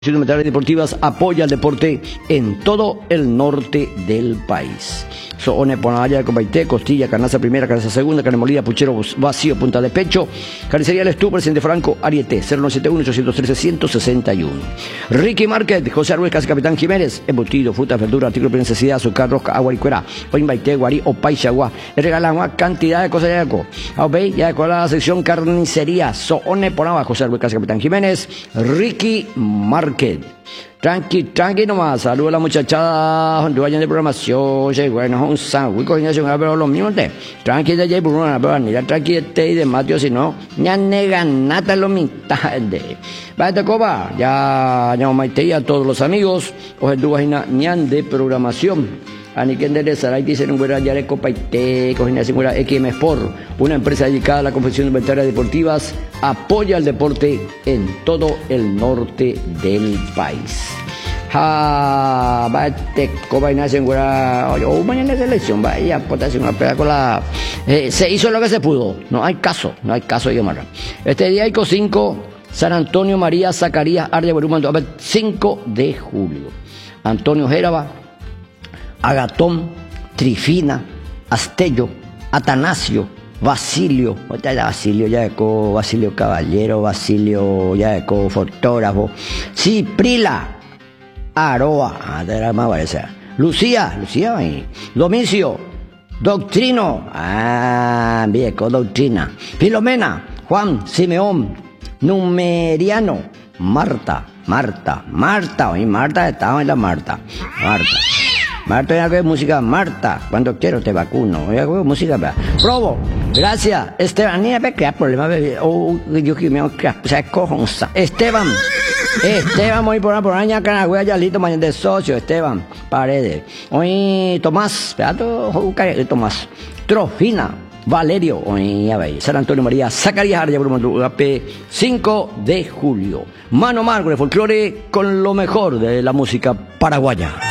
Metales Deportivas apoya el deporte en todo el norte del país. Soone, Ponavalla de Copaité, costilla, carnaza primera, carnaza segunda, carne molida, puchero vacío, punta de pecho, carnicería El Estú, presidente Franco, Ariete, 0971-813-161. Ricky Market, José Arruez, Casa Capitán Jiménez, embutido, fruta, verdura, artículo de necesidad, azúcar, rosca, agua y cuera, Oinbaité, Guarí, Opay, Chagua, le regalan una cantidad de cosas de algo. Aubey, ya de la sección carnicería, Soone, Ponavalla, José Arruez, Casa Capitán Jiménez, Ricky Market. Tranqui nomás, saludos a la muchachada donde vayan de programación, bueno, un sándwich, coordinación, pero lo mismo te, tranqui de Jay Bruno, pero ni la tranqui de y de Mateo, si no, ya nega nata lo mitad de, vaya coba, ya maite y a todos los amigos, o el duajina ñan de programación. Ani que enderezar, ahí dicen un güera ya de Copaité, coordinación güera XM Sport, una empresa dedicada a la confección de inventarias deportivas, apoya el deporte en todo el norte del país. Bate coordinación güera, mañana es elección, vaya, potación, una pega con la. Se hizo lo que se pudo, no hay caso de llamar. Este día hay 5, San Antonio María Zacarías Arya Berumando, a ver, 5 de julio. Antonio Géraba, Agatón, Trifina, Astello, Atanasio, Basilio, Basilio Caballero, Basilio Yaco, fotógrafo, Ciprila, Aroa, Lucía, Domicio, Doctrino, viejo, Doctrina, Filomena, Juan, Simeón, Numeriano, Marta, hoy Marta estaba en la Marta, ya hago música, Marta, cuando quiero te vacuno, ya hago música, Probo, gracias, Esteban, ni me crea problema, yo que me crea, o sea, cojonza, Esteban, muy por aña, canagüe, ya listo, mañana de socio, Esteban, Paredes, hoy Tomás, Tomás, Trofina, Valerio, hoy, a ver, San Antonio María, Zacarías Arya, 5 de julio, Mano Marco de folclore con lo mejor de la música paraguaya.